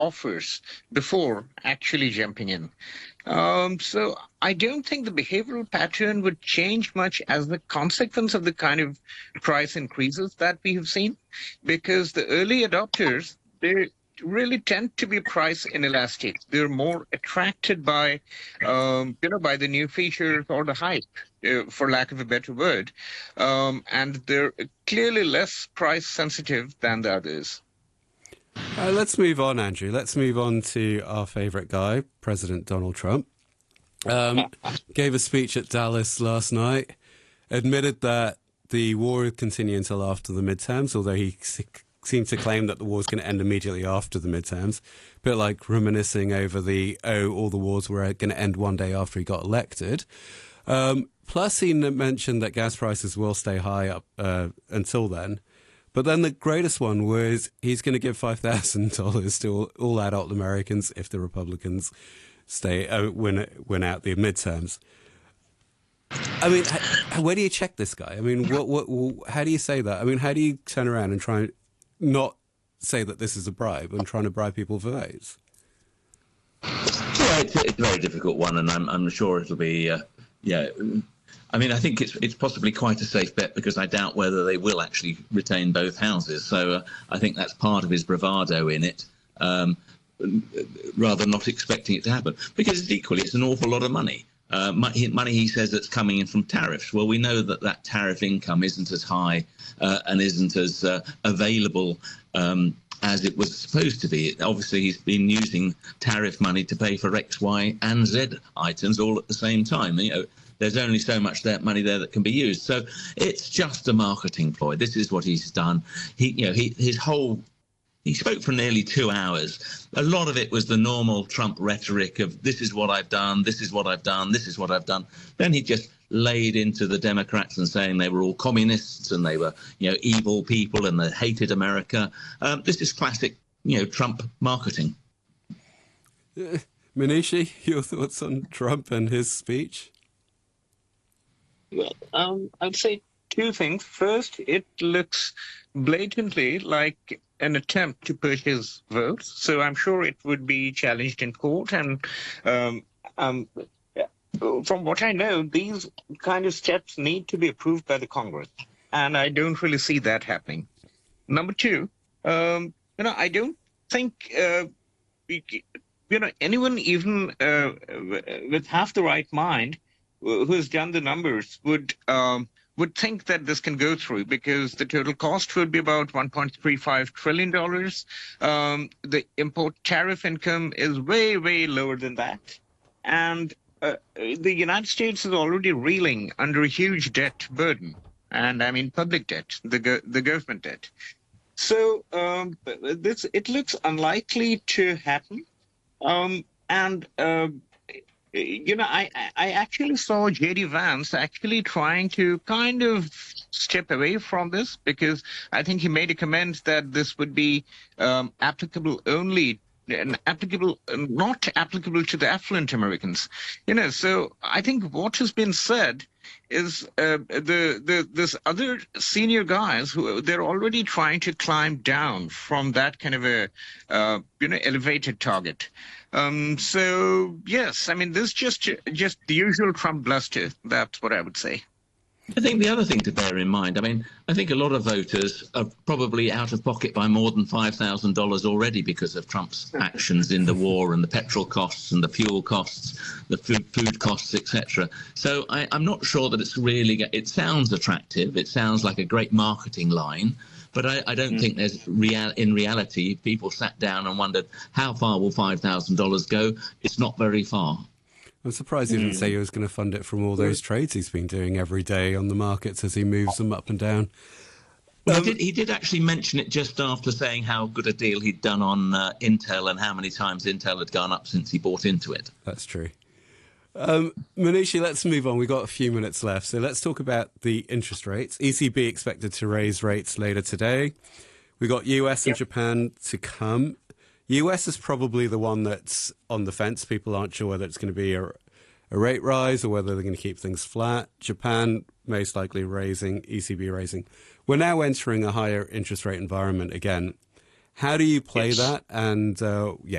offers before actually jumping in. So I don't think the behavioral pattern would change much as the consequence of the kind of price increases that we have seen, because the early adopters, they really tend to be price inelastic. They're more attracted by, by the new features or the hype, for lack of a better word, and they're clearly less price sensitive than the others. Let's move on, Andrew. Let's move on to our favourite guy, President Donald Trump. Gave a speech at Dallas last night, admitted that the war would continue until after the midterms, although he seemed to claim that the war was going to end immediately after the midterms. A bit like reminiscing over all the wars were going to end one day after he got elected. Plus, he mentioned that gas prices will stay high up until then. But then the greatest one was he's going to give $5,000 to all adult Americans if the Republicans win out the midterms. I mean, where do you check this guy? I mean, how do you say that? I mean, how do you turn around and try and not say that this is a bribe and trying to bribe people for votes? Yeah, it's a very difficult one, and I'm sure it'll be, I mean, I think it's possibly quite a safe bet because I doubt whether they will actually retain both houses. So I think that's part of his bravado in it, rather not expecting it to happen. Because it's an awful lot of money. Money he says that's coming in from tariffs. Well, we know that tariff income isn't as high and isn't as available as it was supposed to be. Obviously, he's been using tariff money to pay for X, Y, and Z items all at the same time. There's only so much money there that can be used. So it's just a marketing ploy. This is what he's done. He spoke for nearly 2 hours. A lot of it was the normal Trump rhetoric of this is what I've done, this is what I've done, this is what I've done. Then he just laid into the Democrats and saying they were all communists and they were, evil people and they hated America. This is classic, Trump marketing. Manishi, your thoughts on Trump and his speech? Well, I'd say two things. First, it looks blatantly like an attempt to push his votes, so I'm sure it would be challenged in court. And from what I know, these kind of steps need to be approved by the Congress, and I don't really see that happening. Number two, I don't think anyone even with half the right mind who has done the numbers would think that this can go through, because the total cost would be about $1.35 trillion. The import tariff income is way, way lower than that. And the United States is already reeling under a huge debt burden. And I mean public debt, the government debt. So it looks unlikely to happen. I actually saw J.D. Vance actually trying to kind of step away from this, because I think he made a comment that this would be applicable only, not applicable to the affluent Americans. So I think what has been said is this other senior guys who they're already trying to climb down from that kind of a elevated target. So yes, I mean, this is just the usual Trump bluster. That's what I would say. I think the other thing to bear in mind, I think a lot of voters are probably out of pocket by more than $5,000 already because of Trump's actions in the war and the petrol costs and the fuel costs, the food costs, etc. So I'm not sure that it sounds attractive. It sounds like a great marketing line. But I don't think there's in reality, people sat down and wondered, how far will $5,000 go? It's not very far. I'm surprised he didn't say he was going to fund it from all those trades he's been doing every day on the markets as he moves them up and down. Well, he did actually mention it just after saying how good a deal he'd done on Intel and how many times Intel had gone up since he bought into it. That's true. Manishi, let's move on. We've got a few minutes left. So let's talk about the interest rates. ECB expected to raise rates later today. We got US and Japan to come. US is probably the one that's on the fence. People aren't sure whether it's going to be a rate rise or whether they're going to keep things flat. Japan most likely raising, ECB raising. We're now entering a higher interest rate environment again. How do you play Yes. that? And yeah,